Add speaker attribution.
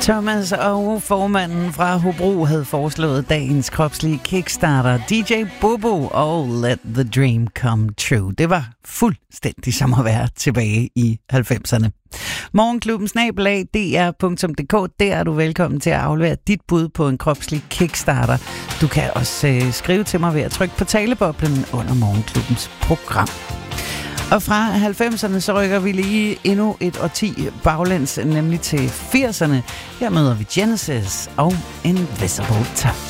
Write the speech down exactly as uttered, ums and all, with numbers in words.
Speaker 1: Thomas og formanden fra Hobro havde foreslået dagens kropslige kickstarter, D J Bobo og Let the Dream Come True. Det var fuldstændig som at være tilbage i halvfemserne. Morgenklubben snabel-a d r punktum d k, der er du velkommen til at aflevere dit bud på en kropslig kickstarter. Du kan også øh, skrive til mig ved at trykke på taleboblen under Morgenklubbens program. Og fra halvfemserne så rykker vi lige endnu et årti baglæns, nemlig til firserne. Her møder vi Genesis og Invisible Touch.